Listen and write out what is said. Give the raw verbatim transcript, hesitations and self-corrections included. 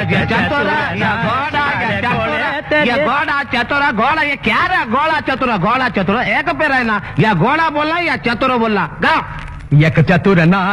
ये चतुर ये घोड़ा ये चतुर ये घोड़ा चतुर घोड़ा ये क्या है घोड़ा चतुर घोड़ा चतुर एक पे रहना या घोड़ा बोलना या चतुर बोलना गा एक चतुर ना